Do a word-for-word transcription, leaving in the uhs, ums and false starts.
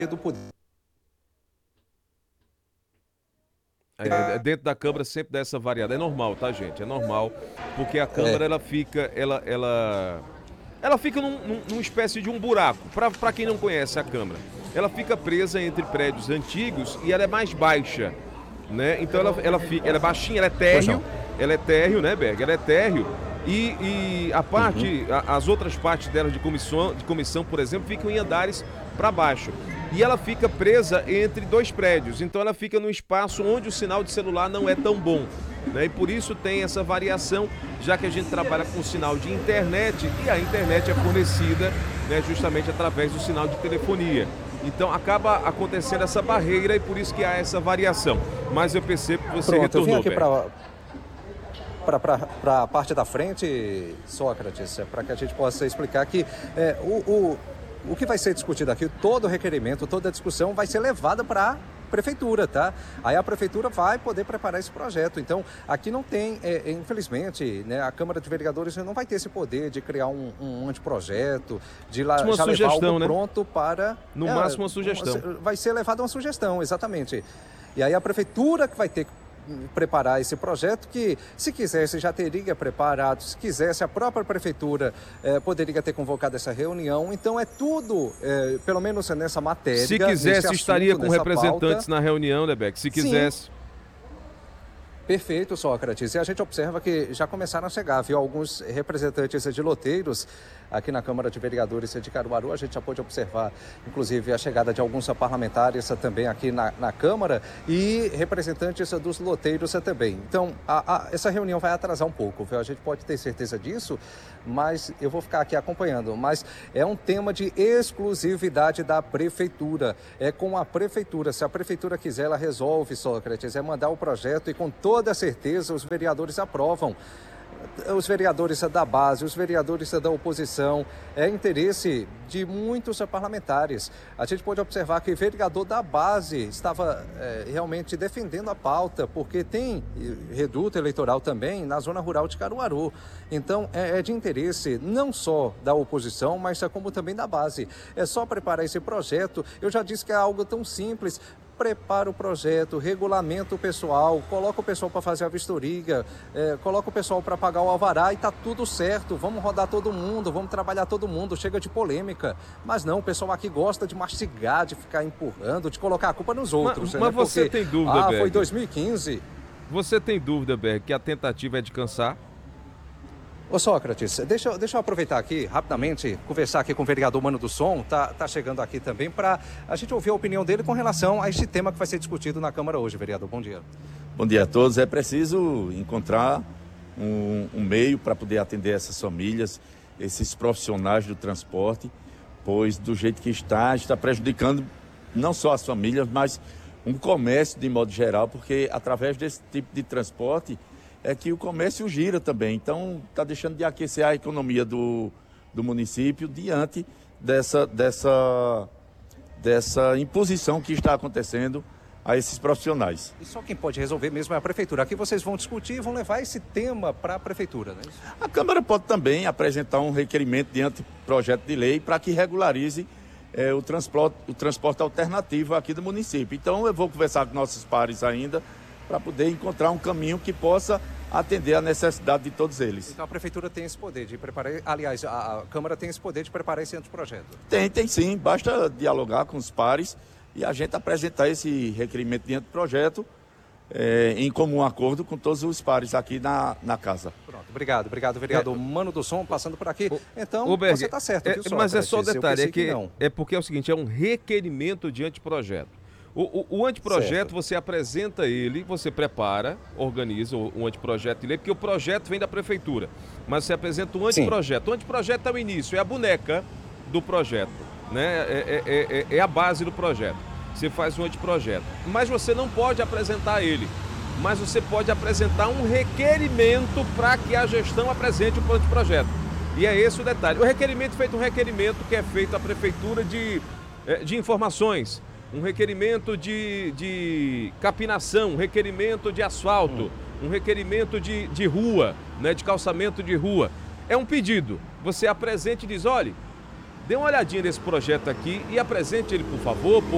do poder. É, dentro da Câmara sempre dá essa variada. É normal, tá, gente? É normal, porque a Câmara, É. ela fica, ela, ela, ela fica num, num, numa espécie de um buraco. Para quem não conhece a Câmara, ela fica presa entre prédios antigos e ela é mais baixa, né? Então ela, ela fica, ela é baixinha, ela é térreo, ela é térreo, né, Berg? Ela é térreo. E, e a parte, Uhum. a, as outras partes dela de comissão, de comissão, por exemplo, ficam em andares para baixo. E ela fica presa entre dois prédios, então ela fica num espaço onde o sinal de celular não é tão bom, né? E por isso tem essa variação, já que a gente trabalha com sinal de internet e a internet é fornecida, né, justamente através do sinal de telefonia. Então acaba acontecendo essa barreira e por isso que há essa variação. Mas eu percebo que você Pronto, eu vim retornou, aqui Berg. para a parte da frente, Sócrates, para que a gente possa explicar que é, o, o, o que vai ser discutido aqui, todo o requerimento, toda a discussão vai ser levada para a prefeitura, tá? Aí a prefeitura vai poder preparar esse projeto. Então, aqui não tem, é, infelizmente, né, a Câmara de Vereadores não vai ter esse poder de criar um, um anteprojeto, de lá, Uma já levar sugestão, algo né? pronto para... No é, máximo uma sugestão. Vai ser levada uma sugestão, exatamente. E aí a prefeitura que vai ter que preparar esse projeto que, se quisesse, já teria preparado, se quisesse, a própria prefeitura eh, poderia ter convocado essa reunião. Então é tudo, eh, pelo menos nessa matéria. Se quisesse, assunto, estaria com representantes pauta. na reunião, né, Beck? Se quisesse. Sim. Perfeito, Sócrates. E a gente observa que já começaram a chegar, viu? Alguns representantes de loteiros aqui na Câmara de Vereadores de Caruaru. A gente já pôde observar, inclusive, a chegada de alguns parlamentares também aqui na, na Câmara e representantes dos loteiros também. Então, a, a, essa reunião vai atrasar um pouco, viu? A gente pode ter certeza disso, mas eu vou ficar aqui acompanhando. Mas é um tema de exclusividade da Prefeitura. É com a Prefeitura. Se a Prefeitura quiser, ela resolve, Sócrates. É mandar o projeto e com toda certeza os vereadores aprovam. Os vereadores da base, os vereadores da oposição, é interesse de muitos parlamentares. A gente pode observar que o vereador da base estava é, realmente defendendo a pauta, porque tem reduto eleitoral também na zona rural de Caruaru. Então, é, é de interesse não só da oposição, mas como também da base. É só preparar esse projeto. Eu já disse que é algo tão simples. Prepara o projeto, regulamenta o pessoal, coloca o pessoal para fazer a vistoria, é, coloca o pessoal para pagar o alvará e tá tudo certo. Vamos rodar todo mundo, vamos trabalhar todo mundo, chega de polêmica. Mas não, o pessoal aqui gosta de mastigar, de ficar empurrando, de colocar a culpa nos outros. Mas, né? mas você Porque, tem dúvida, ah, Berg? foi dois mil e quinze. Você tem dúvida, Berg, que a tentativa é de cansar? Ô Sócrates, deixa, eu- deixa eu aproveitar aqui rapidamente, conversar aqui com o vereador Mano do Som, tá, tá chegando aqui também para a gente ouvir a opinião dele com relação a este tema que vai ser discutido na Câmara hoje, vereador. Bom dia. Bom dia a todos. É preciso encontrar um, um meio para poder atender essas famílias, esses profissionais do transporte, pois do jeito que está, está prejudicando não só as famílias, mas um comércio de modo geral, porque através desse tipo de transporte é que o comércio gira também. Então está deixando de aquecer a economia do, do município diante dessa, dessa, dessa imposição que está acontecendo a esses profissionais. E só quem pode resolver mesmo é a Prefeitura. Aqui vocês vão discutir e vão levar esse tema para a Prefeitura, né? A Câmara pode também apresentar um requerimento diante do projeto de lei para que regularize eh, o, transporte, o transporte alternativo aqui do município. Então eu vou conversar com nossos pares ainda para poder encontrar um caminho que possa atender a necessidade de todos eles. Então a Prefeitura tem esse poder de preparar, aliás, a, a Câmara tem esse poder de preparar esse anteprojeto. Tem, tem sim, basta dialogar com os pares e a gente apresentar esse requerimento de anteprojeto eh, em comum acordo com todos os pares aqui na, na casa. Pronto, obrigado, obrigado, vereador é, Mano do Som, passando por aqui. Então, o Berg, você está certo, é, viu, Sócrates? mas é só o detalhe, é que, que não. é porque é o seguinte, é um requerimento de anteprojeto. O, o, o anteprojeto, certo. Você apresenta ele, você prepara, organiza o, o anteprojeto de lei, porque o projeto vem da prefeitura, mas você apresenta um anteprojeto. Sim. O anteprojeto é o início, é a boneca do projeto, né? É, é, é, é a base do projeto. Você faz um anteprojeto, mas você não pode apresentar ele, mas você pode apresentar um requerimento para que a gestão apresente o anteprojeto. E é esse o detalhe. O requerimento feito um requerimento que é feito à prefeitura de, de informações, um requerimento de, de capinação, um requerimento de asfalto, hum. um requerimento de, de rua, né, de calçamento de rua. É um pedido. Você apresente e diz, olha, dê uma olhadinha nesse projeto aqui e apresente ele, por favor, por